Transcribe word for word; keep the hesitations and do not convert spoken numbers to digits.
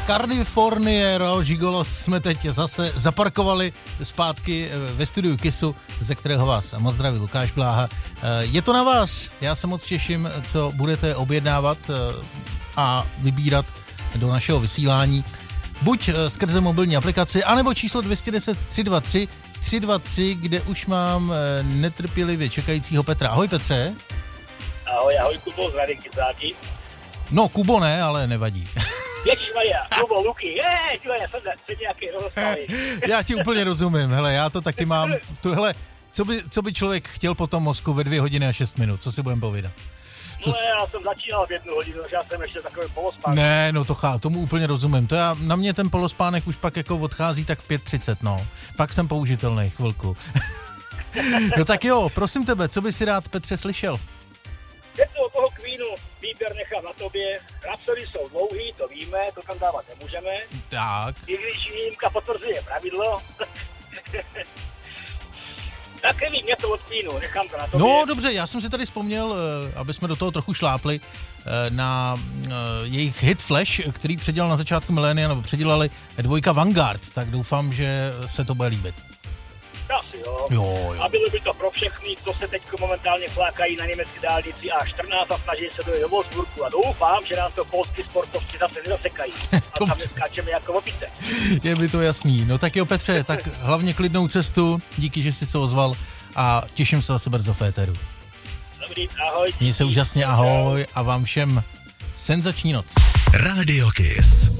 Californiero Gigolos jsme teď zase zaparkovali zpátky ve studiu Kissu, ze kterého vás moc zdraví Lukáš Bláha. Je to na vás, já se moc těším, co budete objednávat a vybírat do našeho vysílání. Buď skrze mobilní aplikaci, anebo číslo dvě stě deset tři dva tři tři dva tři, kde už mám netrpělivě čekajícího Petra. Ahoj Petře. Ahoj, ahoj Kubo, zdravím kysáky. No, Kubo ne, ale nevadí. Ježišmarja, Kubo, Luky, je, tyhle, jsem, jsem nějaký rozostalý. Já ti úplně rozumím, hele, já to taky mám, tuhle, co by, co by člověk chtěl po tom mozku ve dvě hodiny a šest minut, co si budem povídat? Co no, já jsem začínal v jednu hodinu, že já jsem ještě takový polospánek. Ne, no to chá, tomu úplně rozumím, to já, na mě ten polospánek už pak jako odchází tak v pět třicet, no, pak jsem použitelný chvilku. No tak jo, prosím tebe, co by si rád Petře slyšel? Jednou toho Queenu výběr nechám na tobě. Rapsody jsou dlouhý, to víme, to tam dávat nemůžeme. Tak. I když výjimka potvrzuje pravidlo. Tak nevím, mě to od Queenu, nechám to na tobě. No dobře, já jsem si tady vzpomněl, aby jsme do toho trochu šlápli, na jejich hit Flash, který předělal na začátku milénia, nebo předělali dvojka Vanguard, tak doufám, že se to bude líbit. Asi jo. Jo, jo. A bylo by to pro všechny, co se teď momentálně flákají na německé dálnici A čtrnáct a snaží se dojet do Wolfsburgu a doufám, že nás to polský sportovci zase nezasekají. A tam neskáčeme jako opice. Je mi to jasný. No tak jo Petře, tak hlavně klidnou cestu, díky, že jsi se ozval a těším se zase brzo v éteru. Dobrý, ahoj. Měj se úžasně, ahoj a vám všem senzační noc. Radio Kiss.